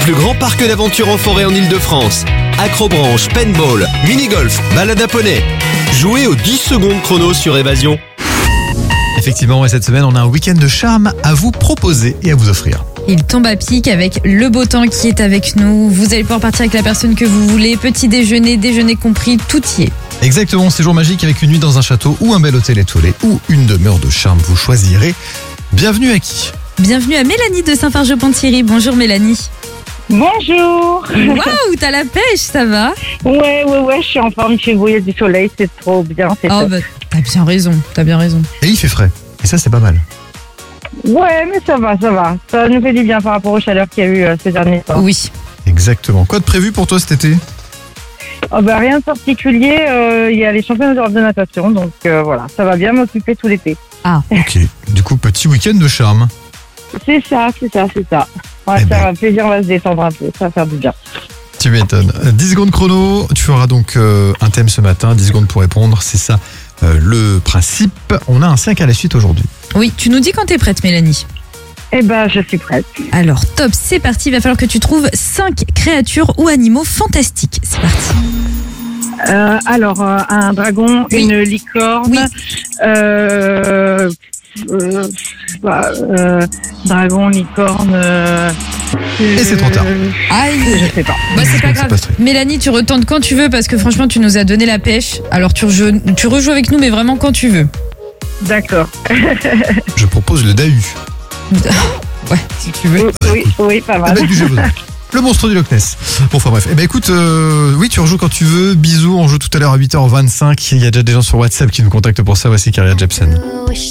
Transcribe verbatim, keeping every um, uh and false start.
plus grand parc d'aventure en forêt en Ile-de-France. Acrobranche, paintball, mini-golf, balade à poney. Jouez aux dix secondes chrono sur Évasion. Effectivement, et cette semaine, on a un week-end de charme à vous proposer et à vous offrir. Il tombe à pic avec le beau temps qui est avec nous. Vous allez pouvoir partir avec la personne que vous voulez. Petit déjeuner, déjeuner compris, tout y est. Exactement, séjour magique avec une nuit dans un château ou un bel hôtel étoilé ou une demeure de charme, vous choisirez. Bienvenue à qui ? Bienvenue à Mélanie de Saint-Fargeau-Ponthierry. Bonjour Mélanie. Bonjour. Waouh, t'as la pêche, ça va ? Ouais, ouais, ouais, je suis en forme chez vous, il y a du soleil, c'est trop bien. C'est Oh top. bah, t'as bien raison, t'as bien raison. Et il fait frais, et ça c'est pas mal. Ouais, mais ça va, ça va. Ça nous fait du bien par rapport aux chaleurs qu'il y a eu euh, ces derniers temps. Oui. Exactement. Quoi de prévu pour toi cet été ? Oh, bah, rien de particulier, euh, il y a les championnats d'Europe de natation, donc euh, voilà, ça va bien m'occuper tout l'été. Ok, du coup petit week-end de charme. C'est ça, c'est ça, c'est ça. On va Eh se faire ben. un plaisir, on va se détendre un peu, ça va faire du bien. Tu m'étonnes. Euh, dix secondes chrono, tu auras donc euh, un thème ce matin, dix secondes pour répondre, c'est ça euh, le principe. On a un cinq à la suite aujourd'hui. Oui, tu nous dis quand t'es prête Mélanie. Eh ben, je suis prête. Alors top, c'est parti, il va falloir que tu trouves cinq créatures ou animaux fantastiques. C'est parti. Euh, alors, euh, un dragon, Oui. une licorne, Oui. euh, euh, bah, euh, dragon, licorne. Euh, Et c'est trop tard. Aïe. Je sais pas. Bah c'est pas C'est grave. pas strict. Mélanie, tu retentes quand tu veux parce que franchement tu nous as donné la pêche. Alors tu rejoues, tu rejoues avec nous mais vraiment quand tu veux. D'accord. Je propose le Dahu. Ouais, si tu veux. Oui, oui, oui, pas mal. Avec du Gévaudan. Le monstre du Loch Ness. Bon, enfin bref. Eh ben écoute, euh, oui, tu rejoues quand tu veux. Bisous, on joue tout à l'heure à huit heures vingt-cinq. Il y a déjà des gens sur WhatsApp qui nous contactent pour ça. Voici Carrière Jepsen. Wish